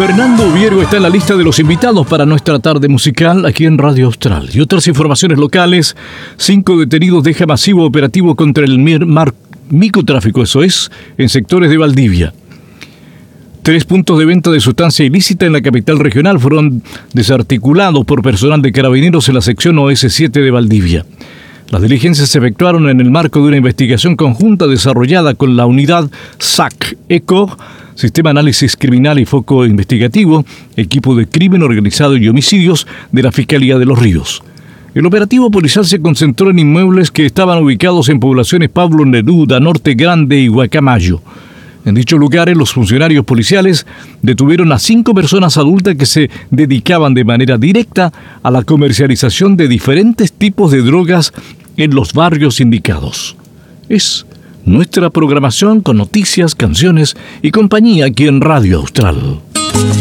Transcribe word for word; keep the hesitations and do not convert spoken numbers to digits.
Fernando Viero está en la lista de los invitados para nuestra tarde musical aquí en Radio Austral. Y otras informaciones locales: cinco detenidos deja masivo operativo contra el mar- microtráfico, eso es, en sectores de Valdivia. Tres puntos de venta de sustancia ilícita en la capital regional fueron desarticulados por personal de carabineros en la sección O S siete de Valdivia. Las diligencias se efectuaron en el marco de una investigación conjunta desarrollada con la unidad S A C ECO, Sistema Análisis Criminal y Foco Investigativo, equipo de crimen organizado y homicidios de la Fiscalía de los Ríos. El operativo policial se concentró en inmuebles que estaban ubicados en poblaciones Pablo Neruda, Norte Grande y Guacamayo. En dichos lugares, los funcionarios policiales detuvieron a cinco personas adultas que se dedicaban de manera directa a la comercialización de diferentes tipos de drogas en los barrios indicados. Es nuestra programación con noticias, canciones y compañía aquí en Radio Austral.